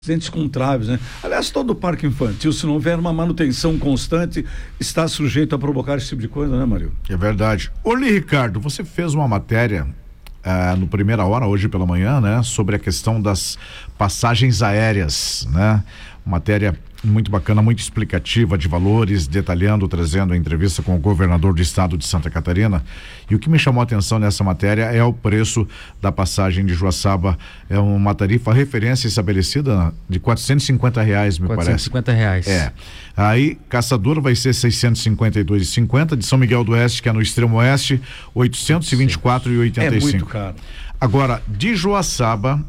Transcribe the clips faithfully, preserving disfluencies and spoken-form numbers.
Dentes com traves, né? Aliás, todo parque infantil, se não houver uma manutenção constante, está sujeito a provocar esse tipo de coisa, né, Mário? É verdade. Olê, Ricardo, você fez uma matéria ah, no Primeira Hora, hoje pela manhã, né? Sobre a questão das passagens aéreas, né? Matéria muito bacana, muito explicativa de valores, detalhando, trazendo a entrevista com o governador do estado de Santa Catarina. E o que me chamou a atenção nessa matéria é o preço da passagem de Joaçaba. É uma tarifa referência estabelecida de quatrocentos e cinquenta reais, me quatrocentos e cinquenta parece. reais. É. Aí, Caçador vai ser seiscentos e cinquenta e dois reais e cinquenta centavos, de São Miguel do Oeste, que é no extremo oeste, oitocentos e vinte e quatro reais e oitenta e cinco centavos. É muito caro. Agora, de Joaçaba,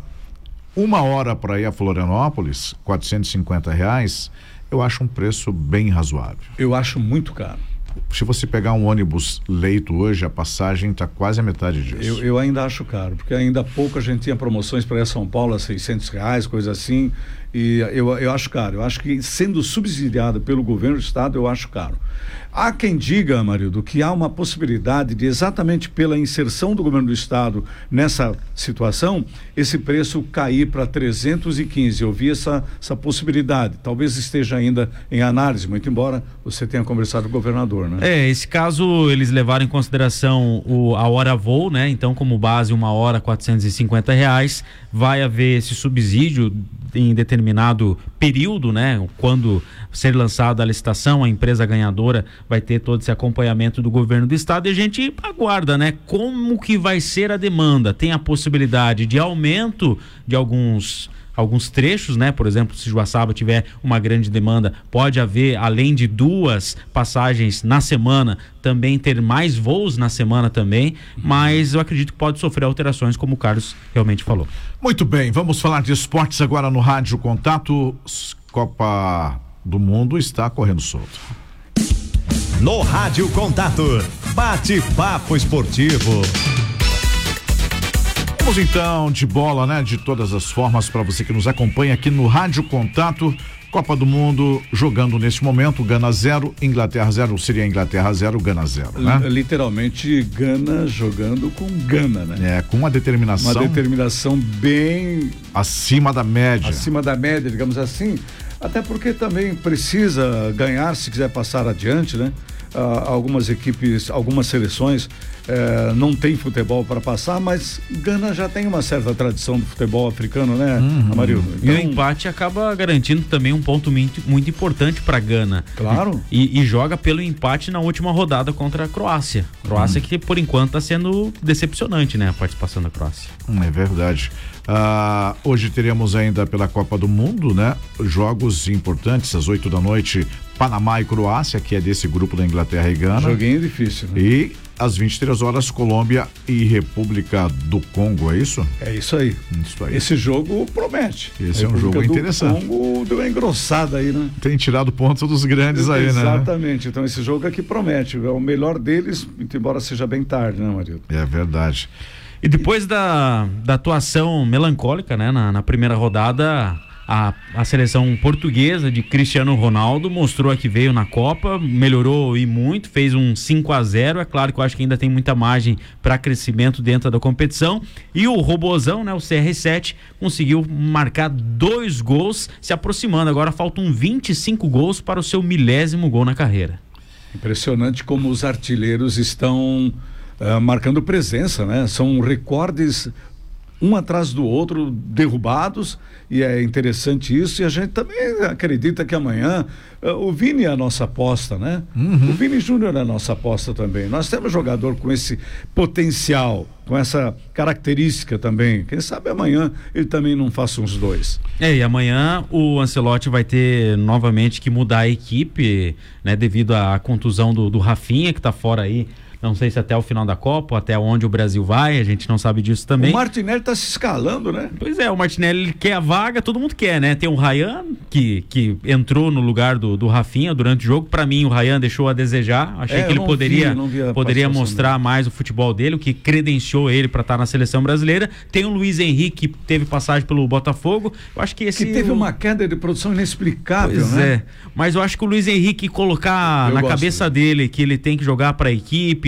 uma hora para ir a Florianópolis, quatrocentos e cinquenta reais, eu acho um preço bem razoável. Eu acho muito caro. Se você pegar um ônibus leito hoje, a passagem está quase a metade disso. Eu, eu ainda acho caro, porque ainda há pouco a gente tinha promoções para ir a São Paulo a seiscentos reais, coisa assim, e eu, eu acho caro. Eu acho que sendo subsidiado pelo governo do estado, eu acho caro. Há quem diga, Amarildo, que há uma possibilidade de, exatamente pela inserção do governo do estado nessa situação, esse preço cair para trezentos e quinze. Eu vi essa, essa possibilidade. Talvez esteja ainda em análise, muito embora você tenha conversado com o governador, né? É, esse caso eles levaram em consideração o, a hora voo, né? Então, como base, uma hora, quatrocentos e cinquenta reais. Vai haver esse subsídio em determinado período, né? Quando ser lançada a licitação, a empresa ganhadora vai ter todo esse acompanhamento do governo do estado e a gente aguarda, né? Como que vai ser a demanda? Tem a possibilidade de aumento de alguns alguns trechos, né? Por exemplo, se Joaçaba tiver uma grande demanda, pode haver, além de duas passagens na semana, também ter mais voos na semana também, uhum. Mas eu acredito que pode sofrer alterações, como o Carlos realmente falou. Muito bem, vamos falar de esportes agora no Rádio Contato. Copa do Mundo está correndo solto. No Rádio Contato, bate-papo esportivo. Vamos então de bola, né? De todas as formas, para você que nos acompanha aqui no Rádio Contato. Copa do Mundo jogando neste momento, Gana zero, Inglaterra zero, seria Inglaterra zero, Gana zero, né? L- literalmente Gana jogando com Gana, né? É, com uma determinação. Uma determinação bem acima da média. Acima da média, digamos assim. Até porque também precisa ganhar se quiser passar adiante, né? Ah, algumas equipes, algumas seleções eh, não tem futebol para passar, mas Gana já tem uma certa tradição do futebol africano, né, uhum. Amarildo? Então... E o empate acaba garantindo também um ponto muito, muito importante para Gana. Claro. E, e joga pelo empate na última rodada contra a Croácia. Croácia uhum. que por enquanto está sendo decepcionante, né, a participação da Croácia. Hum, é verdade. Ah, hoje teremos ainda pela Copa do Mundo, né? Jogos importantes, às oito da noite, Panamá e Croácia, que é desse grupo da Inglaterra e Gana. Joguinho difícil, né? E às vinte e três horas, Colômbia e República do Congo, é isso? É isso aí. Isso aí. Esse jogo promete. Esse é um jogo interessante. O Congo deu uma engrossada aí, né? Tem tirado pontos dos grandes aí, Exatamente. né? Exatamente. Então esse jogo aqui promete. É o melhor deles, embora seja bem tarde, né, Marildo? É verdade. E depois da, da atuação melancólica, né, na, na primeira rodada, a, a seleção portuguesa de Cristiano Ronaldo mostrou a que veio na Copa, melhorou e muito, fez um cinco a zero. É claro que eu acho que ainda tem muita margem para crescimento dentro da competição. E o robozão, né, o C R sete, conseguiu marcar dois gols, se aproximando. Agora faltam vinte e cinco gols para o seu milésimo gol na carreira. Impressionante como os artilheiros estão Uh, marcando presença, né? São recordes um atrás do outro derrubados, e é interessante isso, e a gente também acredita que amanhã uh, o Vini é a nossa aposta, né? Uhum. O Vini Júnior é a nossa aposta também. Nós temos jogador com esse potencial, com essa característica também. Quem sabe amanhã ele também não faça uns dois. É, e amanhã o Ancelotti vai ter novamente que mudar a equipe, né? Devido à contusão do, do Rafinha, que tá fora aí. Não sei se até o final da Copa, até onde o Brasil vai, a gente não sabe disso também. O Martinelli tá se escalando, né? Pois é, o Martinelli ele quer a vaga, todo mundo quer, né? Tem o Ryan, que, que entrou no lugar do, do Rafinha durante o jogo. Pra mim, o Ryan deixou a desejar. Achei é, que ele poderia, vi, poderia mostrar mais o futebol dele, o que credenciou ele pra estar na seleção brasileira. Tem o Luiz Henrique, que teve passagem pelo Botafogo. Eu acho que esse... Que teve o... uma queda de produção inexplicável, pois né? é. Mas eu acho que o Luiz Henrique colocar eu na gosto. cabeça dele que ele tem que jogar pra equipe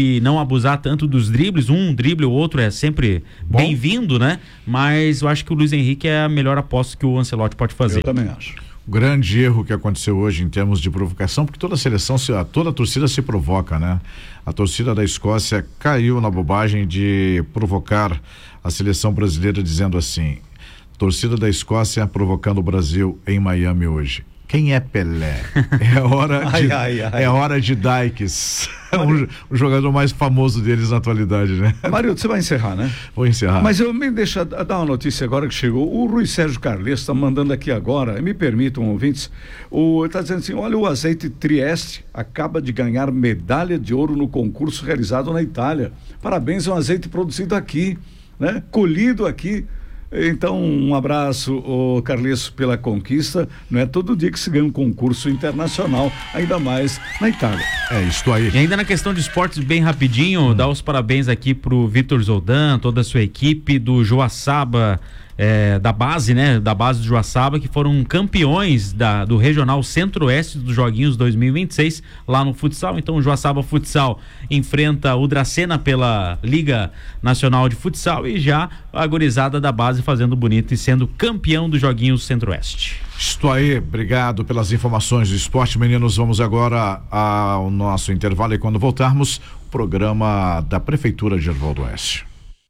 de não abusar tanto dos dribles. Um drible ou outro é sempre bem-vindo, né? Mas eu acho que o Luiz Henrique é a melhor aposta que o Ancelotti pode fazer. Eu também acho. O grande erro que aconteceu hoje em termos de provocação, porque toda a seleção, toda a torcida se provoca, né? A torcida da Escócia caiu na bobagem de provocar a seleção brasileira dizendo assim: torcida da Escócia provocando o Brasil em Miami hoje. Quem é Pelé? É hora de, ai, ai, ai. É hora de Dykes, o, o jogador mais famoso deles na atualidade, né? Mário, você vai encerrar, né? Vou encerrar. Mas eu me deixa dar uma notícia agora que chegou. O Rui Sérgio Carles está mandando aqui agora, me permitam, ouvintes, o está dizendo assim: olha, o azeite Trieste acaba de ganhar medalha de ouro no concurso realizado na Itália. Parabéns, é um azeite produzido aqui, né? Colhido aqui. Então, um abraço, ô Carles, pela conquista. Não é todo dia que se ganha um concurso internacional, ainda mais na Itália. É isto aí. E ainda na questão de esportes, bem rapidinho, hum. dar os parabéns aqui pro Vitor Zoldan, toda a sua equipe do Joaçaba, é, da base, né? Da base do Joaçaba, que foram campeões da, do Regional Centro-Oeste dos Joguinhos dois mil e vinte e seis, lá no futsal. Então o Joaçaba Futsal enfrenta o Dracena pela Liga Nacional de Futsal e já a gurizada da base fazendo bonito e sendo campeão dos Joguinhos Centro-Oeste. Isto aí, obrigado pelas informações do esporte, meninos. Vamos agora ao nosso intervalo e quando voltarmos, o programa da Prefeitura de Erval do Oeste.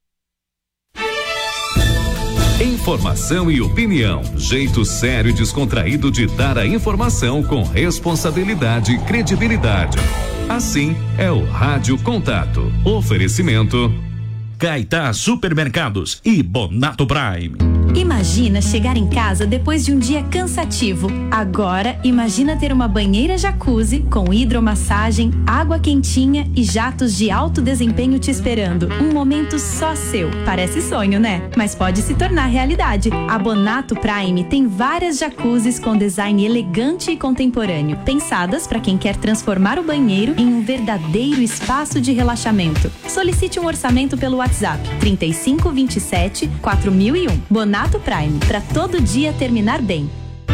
Informação e opinião, jeito sério e descontraído de dar a informação com responsabilidade e credibilidade. Assim é o Rádio Contato. Oferecimento Caetá Supermercados e Bonato Prime. Imagina chegar em casa depois de um dia cansativo. Agora, imagina ter uma banheira jacuzzi com hidromassagem, água quentinha e jatos de alto desempenho te esperando. Um momento só seu. Parece sonho, né? Mas pode se tornar realidade. A Bonato Prime tem várias jacuzzis com design elegante e contemporâneo, pensadas para quem quer transformar o banheiro em um verdadeiro espaço de relaxamento. Solicite um orçamento pelo WhatsApp trinta e cinco, vinte e sete, quatro mil e um. Bonato Prime, para todo dia terminar bem.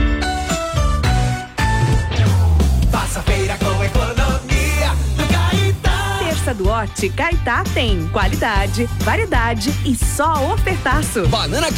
Faça feira com economia no Caetá. Terça do Horti Caetá tem qualidade, variedade e só ofertaço. Banana